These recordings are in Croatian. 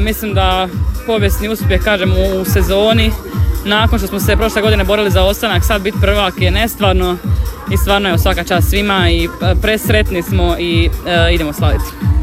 mislim da povijesni uspjeh, kažem, u sezoni, nakon što smo se prošle godine borili za ostanak, sad biti prvak je nestvarno i stvarno je svaka čast svima i presretni smo i idemo slaviti.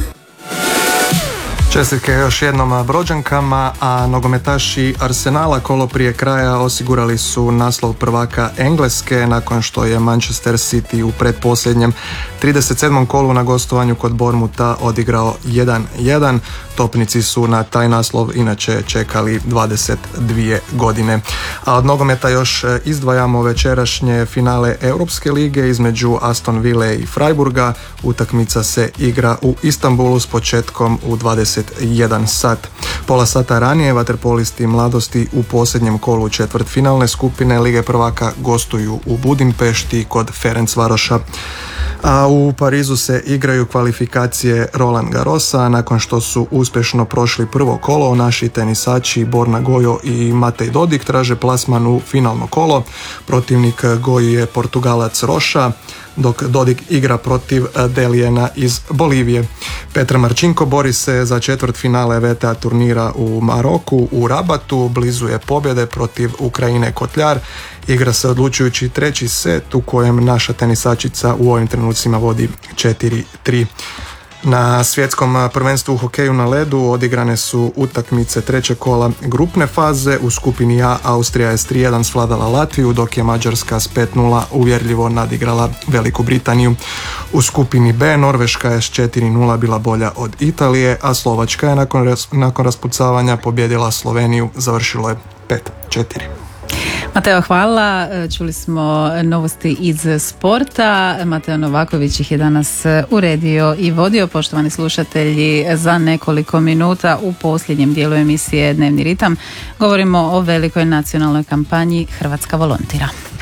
Čestitke još jednom Brođankama, a nogometaši Arsenala kolo prije kraja osigurali su naslov prvaka Engleske nakon što je Manchester City u pretposljednjem 37. kolu na gostovanju kod Bournemoutha odigrao 1-1. Topnici su na taj naslov inače čekali 22 godine. A od nogometa još izdvajamo večerašnje finale Europske lige između Aston Ville i Freiburga. Utakmica se igra u Istanbulu s početkom u 21 sat. Pola sata ranije vaterpolisti Mladosti u posljednjem kolu četvrtfinalne skupine Lige prvaka gostuju u Budimpešti kod Ferencvaroša. A u Parizu se igraju kvalifikacije Roland Garrosa. Nakon što su uspješno prošli prvo kolo, naši tenisači Borna Gojo i Matej Dodig traže plasman u finalno kolo. Protivnik Goji je Portugalac Roša, dok Dodig igra protiv Delijena iz Bolivije. Petra Marčinko bori se za četvrtfinale VTA turnira u Maroku u Rabatu, blizu je pobjede protiv Ukrajine Kotljar. Igra se odlučujući treći set u kojem naša tenisačica u ovim trenucima vodi 4-3. Na svjetskom prvenstvu u hokeju na ledu odigrane su utakmice trećeg kola grupne faze. U skupini A Austrija je s 3-1 svladala Latviju, dok je Mađarska s 5-0 uvjerljivo nadigrala Veliku Britaniju. U skupini B Norveška je s 4-0 bila bolja od Italije, a Slovačka je nakon raspucavanja pobijedila Sloveniju, završilo je 5-4. Mateo, hvala. Čuli smo novosti iz sporta. Mateo Novaković ih je danas uredio i vodio. Poštovani slušatelji, za nekoliko minuta u posljednjem dijelu emisije Dnevni ritam govorimo o velikoj nacionalnoj kampanji Hrvatska volontira.